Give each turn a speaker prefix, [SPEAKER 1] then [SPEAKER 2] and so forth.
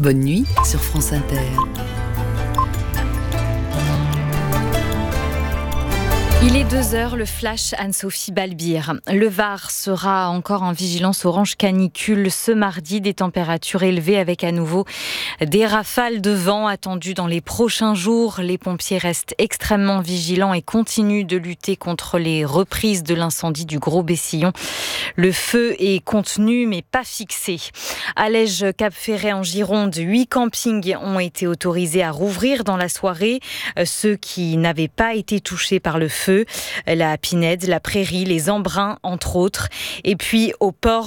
[SPEAKER 1] Bonne nuit sur France Inter.
[SPEAKER 2] Il est 2h, le flash Anne-Sophie Balbir. Le Var sera encore en vigilance orange canicule ce mardi, des températures élevées avec à nouveau des rafales de vent attendues dans les prochains jours. Les pompiers restent extrêmement vigilants et continuent de lutter contre les reprises de l'incendie du Gros Bessillon. Le feu est contenu mais pas fixé. À Lège-Cap-Ferret en Gironde, 8 campings ont été autorisés à rouvrir dans la soirée. Ceux qui n'avaient pas été touchés par le feu, la Pinède, la Prairie, les Embruns entre autres. Et puis au port